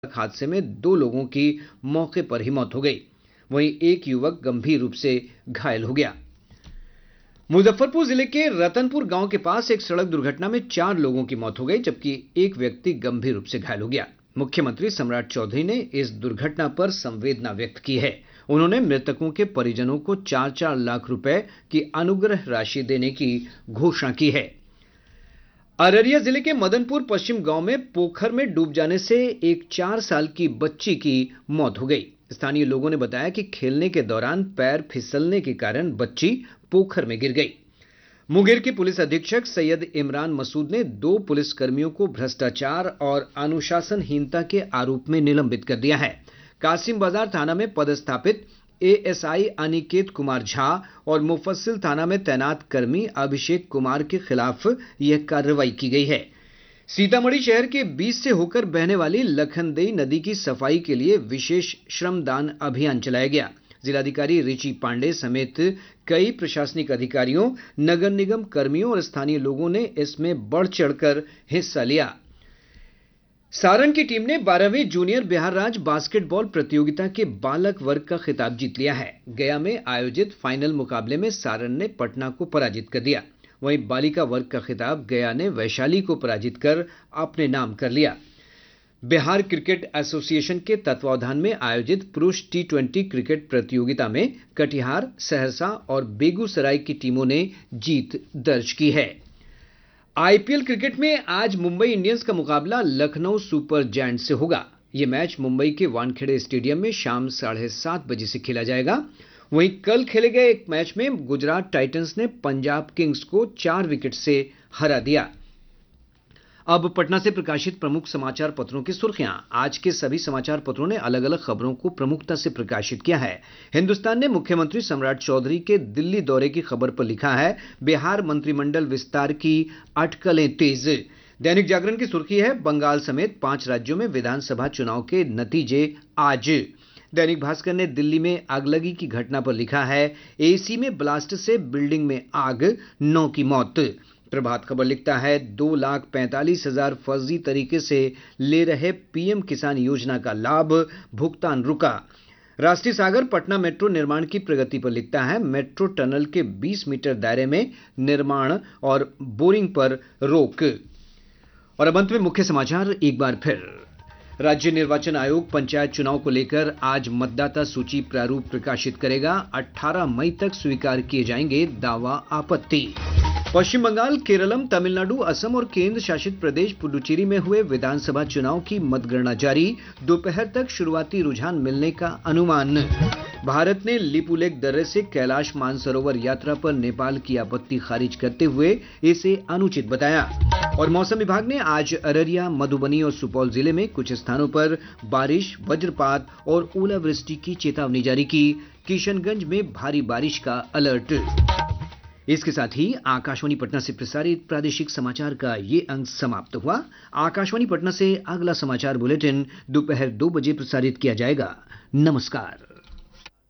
हादसे में 2 लोगों की मौके पर ही मौत हो गई, वहीं एक युवक गंभीर रूप से घायल हो गया। मुजफ्फरपुर जिले के रतनपुर गांव के पास एक सड़क दुर्घटना में 4 लोगों की मौत हो गई, जबकि एक व्यक्ति गंभीर रूप से घायल हो गया। मुख्यमंत्री सम्राट चौधरी ने इस दुर्घटना पर संवेदना व्यक्त की है। उन्होंने मृतकों के परिजनों को 4-4 लाख रुपए की अनुग्रह राशि देने की घोषणा की है। अररिया जिले के मदनपुर पश्चिम गांव में पोखर में डूब जाने से एक 4 साल की बच्ची की मौत हो गई। स्थानीय लोगों ने बताया कि खेलने के दौरान पैर फिसलने के कारण बच्ची पोखर में गिर गई। मुंगेर के पुलिस अधीक्षक सैयद इमरान मसूद ने 2 पुलिसकर्मियों को भ्रष्टाचार और अनुशासनहीनता के आरोप में निलंबित कर दिया है। कासिम बाजार थाना में पदस्थापित एएसआई अनिकेत कुमार झा और मुफस्सिल थाना में तैनात कर्मी अभिषेक कुमार के खिलाफ यह कार्रवाई की गई है। सीतामढ़ी शहर के बीच से होकर बहने वाली लखनदेई नदी की सफाई के लिए विशेष श्रमदान अभियान चलाया गया। जिलाधिकारी रिची पांडे समेत कई प्रशासनिक अधिकारियों, नगर निगम कर्मियों और स्थानीय लोगों ने इसमें बढ़ चढ़कर हिस्सा लिया। सारण की टीम ने 12वीं जूनियर बिहार राज्य बास्केटबॉल प्रतियोगिता के बालक वर्ग का खिताब जीत लिया है। गया में आयोजित फाइनल मुकाबले में सारण ने पटना को पराजित कर दिया। वहीं बालिका वर्ग का खिताब गया ने वैशाली को पराजित कर अपने नाम कर लिया। बिहार क्रिकेट एसोसिएशन के तत्वावधान में आयोजित पुरुष T20 क्रिकेट प्रतियोगिता में कटिहार, सहरसा और बेगूसराय की टीमों ने जीत दर्ज की है। आईपीएल क्रिकेट में आज मुंबई इंडियंस का मुकाबला लखनऊ सुपर जायंट्स से होगा। यह मैच मुंबई के वानखेड़े स्टेडियम में शाम 7:30 बजे से खेला जाएगा। वहीं कल खेले गए एक मैच में गुजरात टाइटंस ने पंजाब किंग्स को 4 विकेट से हरा दिया। अब पटना से प्रकाशित प्रमुख समाचार पत्रों की सुर्खियां। आज के सभी समाचार पत्रों ने अलग अलग खबरों को प्रमुखता से प्रकाशित किया है। हिंदुस्तान ने मुख्यमंत्री सम्राट चौधरी के दिल्ली दौरे की खबर पर लिखा है, बिहार मंत्रिमंडल विस्तार की अटकलें तेज। दैनिक जागरण की सुर्खी है, बंगाल समेत 5 राज्यों में विधानसभा चुनाव के नतीजे आज। दैनिक भास्कर ने दिल्ली में आगलगी की घटना पर लिखा है, एसी में ब्लास्ट से बिल्डिंग में आग, 9 की मौत। प्रभात खबर लिखता है, 2,45,000 फर्जी तरीके से ले रहे पीएम किसान योजना का लाभ, भुगतान रुका। राष्ट्रीय सागर पटना मेट्रो निर्माण की प्रगति पर लिखता है, मेट्रो टनल के 20 मीटर दायरे में निर्माण और बोरिंग पर रोक। और अब अंत में मुख्य समाचार एक बार फिर। राज्य निर्वाचन आयोग पंचायत चुनाव को लेकर आज मतदाता सूची प्रारूप प्रकाशित करेगा। 18 मई तक स्वीकार किए जाएंगे दावा आपत्ति। पश्चिम बंगाल, केरलम, तमिलनाडु, असम और केंद्र शासित प्रदेश पुडुचेरी में हुए विधानसभा चुनाव की मतगणना जारी। दोपहर तक शुरुआती रुझान मिलने का अनुमान। भारत ने लिपुलेख दर्रे से कैलाश मानसरोवर यात्रा पर नेपाल की आपत्ति खारिज करते हुए इसे अनुचित बताया। और मौसम विभाग ने आज अररिया, मधुबनी और सुपौल जिले में कुछ स्थानों पर बारिश, वज्रपात और ओलावृष्टि की चेतावनी जारी की। किशनगंज में भारी बारिश का अलर्ट। इसके साथ ही आकाशवाणी पटना से प्रसारित प्रादेशिक समाचार का ये अंक समाप्त हुआ। आकाशवाणी पटना से अगला समाचार बुलेटिन दोपहर 2 बजे प्रसारित किया जाएगा। नमस्कार।